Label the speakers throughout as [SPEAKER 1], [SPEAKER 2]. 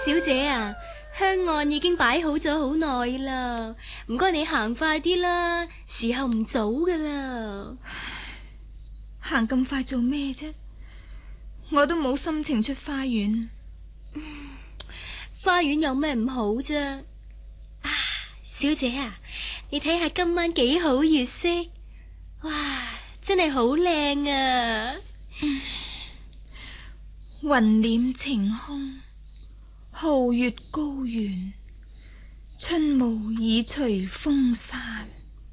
[SPEAKER 1] 小姐啊，香案已經擺好咗好耐啦，唔該你行快啲啦，時候唔早噶啦。
[SPEAKER 2] 行咁快做咩啫？我都冇心情出花園。
[SPEAKER 1] 花園有咩唔好啫？啊，小姐啊，你睇下今晚幾好月色，哇，真係好靚啊！
[SPEAKER 2] 雲臉晴空，皓月高懸，春霧已隨風散，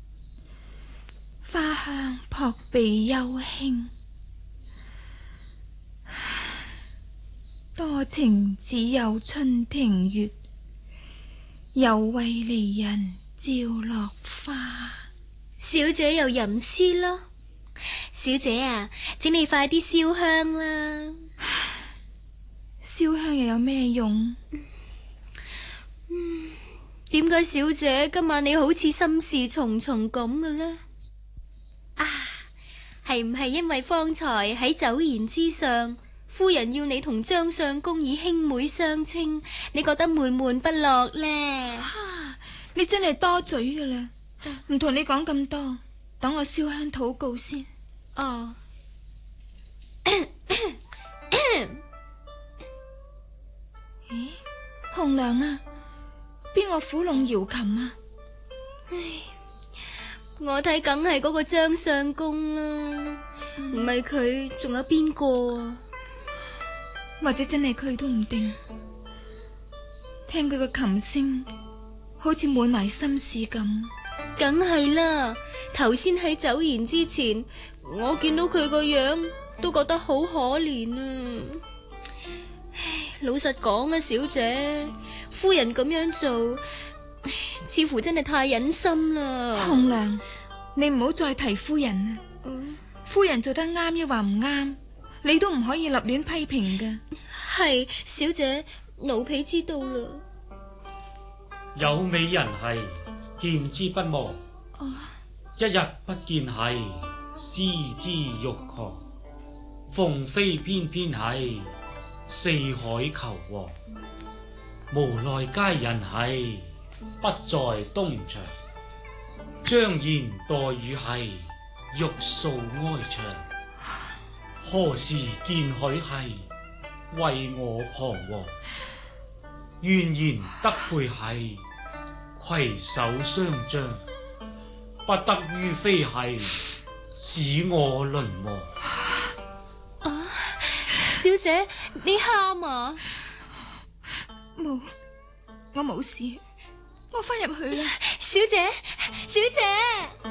[SPEAKER 2] 花香撲鼻幽馨。多情只有春庭月，又為離人照落花。
[SPEAKER 1] 小姐又吟詩咯。小姐啊，請你快啲燒香啦。
[SPEAKER 2] 燒香又有咩用？
[SPEAKER 1] 點解小姐今晚你好似心事重重咁嘅呢？啊，係唔係因為方才喺酒筵之上，夫人要你同張相公以兄妹相稱，你覺得悶悶不樂呢？
[SPEAKER 2] 你真係多嘴㗎啦，唔同你講咁多，等我燒香禱告先。
[SPEAKER 1] 哦。
[SPEAKER 2] 咦，紅娘啊，邊個撫弄瑤琴啊？
[SPEAKER 1] 我睇梗係嗰個張相公啦，唔係佢仲有邊個啊？
[SPEAKER 2] 或者真係佢都唔定。聽佢個琴聲，好似滿埋心事咁。
[SPEAKER 1] 梗係啦，頭先喺酒筵之前，我見到佢個樣，都覺得好可憐啊！老實講啊，小姐，夫人咁樣做，似乎真係太忍心啦。
[SPEAKER 2] 紅娘，你唔好再提夫人啦。夫人做得啱抑或唔啱，你都唔可以立亂批評㗎。
[SPEAKER 1] 係，小姐，奴婢知道啦。
[SPEAKER 3] 有美人係，見之不忘。一日不見係，思之欲狂。鳳飛翩翩係，四海求凰。無奈佳人係，不在東牆。張賢待遇係，欲訴哀長。何時見許係，為我彷徨。願言得配係，攜手相將。不得於非係，使我淪亡。
[SPEAKER 1] 啊，小姐，你喊啊？
[SPEAKER 2] 冇，我冇事，我翻入去啦。
[SPEAKER 1] 小姐，小姐。